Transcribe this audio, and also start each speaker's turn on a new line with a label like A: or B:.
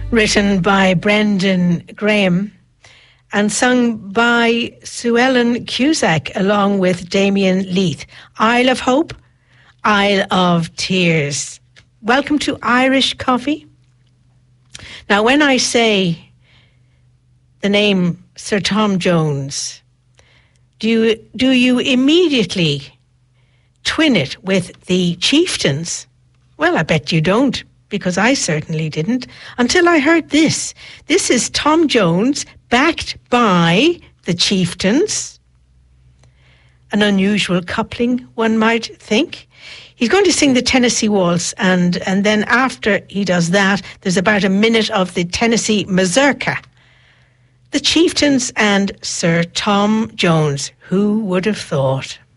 A: written by Brendan Graham and sung by Sue Ellen Cusack along with Damien Leith. Isle of Hope, Isle of Tears. Welcome to Irish Coffee. Now, when I say the name Sir Tom Jones, do you immediately twin it with the Chieftains? Well, I bet you don't, because I certainly didn't, until I heard this. This is Tom Jones, backed by the Chieftains. An unusual coupling, one might think. He's going to sing the Tennessee Waltz, and then after he does that, there's about a minute of the Tennessee Mazurka. The Chieftains and Sir Tom Jones. Who would have thought?